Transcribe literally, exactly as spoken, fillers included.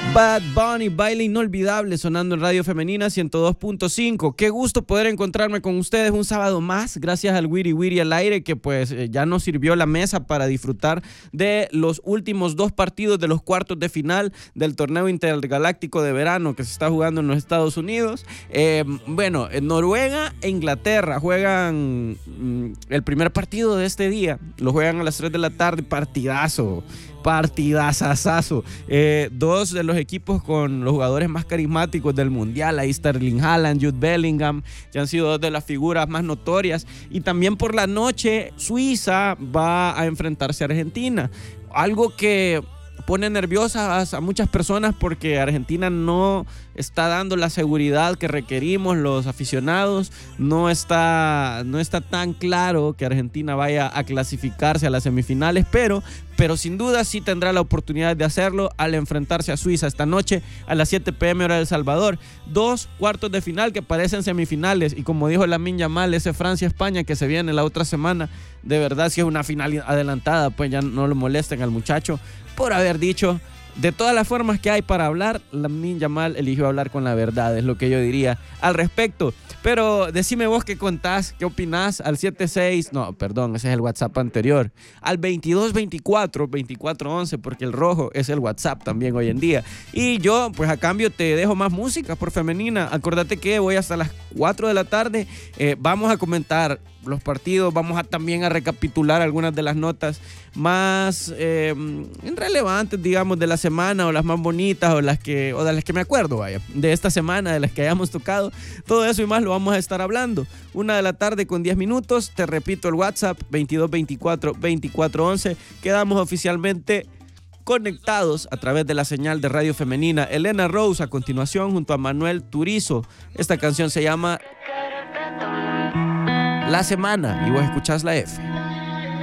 Bad Bunny, baile inolvidable, sonando en Radio Femenina ciento dos punto cinco. Qué gusto poder encontrarme con ustedes un sábado más, gracias al Wiri Wiri al aire, que pues eh, ya nos sirvió la mesa para disfrutar de los últimos dos partidos de los cuartos de final del torneo intergaláctico de verano que se está jugando en los Estados Unidos. Eh, bueno, en Noruega e Inglaterra juegan mm, el primer partido de este día, lo juegan a las tres de la tarde, partidazo. Partidazazazo. Eh, dos de los equipos con los jugadores más carismáticos del mundial, ahí está Erling Haaland, Jude Bellingham, que han sido dos de las figuras más notorias. Y también por la noche Suiza va a enfrentarse a Argentina, algo que pone nerviosas a muchas personas porque Argentina no está dando la seguridad que requerimos los aficionados. No está, no está tan claro que Argentina vaya a clasificarse a las semifinales, pero, pero sin duda sí tendrá la oportunidad de hacerlo al enfrentarse a Suiza esta noche a las siete pe eme hora de El Salvador. Dos cuartos de final que parecen semifinales, y como dijo Lamine Yamal, ese Francia-España que se viene la otra semana, de verdad si es una final adelantada, pues ya no lo molesten al muchacho por haber dicho. De todas las formas que hay para hablar, Lamine Yamal eligió hablar con la verdad, es lo que yo diría al respecto. Pero decime vos qué contás, qué opinás al setenta y seis, no, perdón, ese es el WhatsApp anterior, al veintidós veinticuatro veinticuatro once, porque el rojo es el WhatsApp también hoy en día. Y yo, pues a cambio te dejo más música por Femenina. Acordate que voy hasta las cuatro de la tarde, eh, vamos a comentar los partidos, vamos a también a recapitular algunas de las notas más eh, relevantes, digamos, de la semana, o las más bonitas, o las que, o de las que me acuerdo, vaya, de esta semana, de las que hayamos tocado. Todo eso y más lo vamos a estar hablando. Una de la tarde con diez minutos, te repito el WhatsApp, veintidós veinticuatro veinticuatro once. Quedamos oficialmente conectados a través de la señal de Radio Femenina. Elena Rose a continuación junto a Manuel Turizo. Esta canción se llama La Semana y vos escuchás la F.